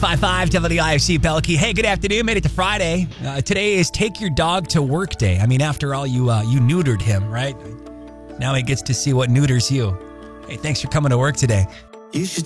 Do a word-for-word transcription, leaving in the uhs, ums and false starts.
five five W I F C Pelkey. Hey, good afternoon. Made it to Friday. Uh, today is Take Your Dog to Work Day. I mean, after all, you uh, you neutered him, right? Now he gets to see what neuters you. Hey, thanks for coming to work today. You should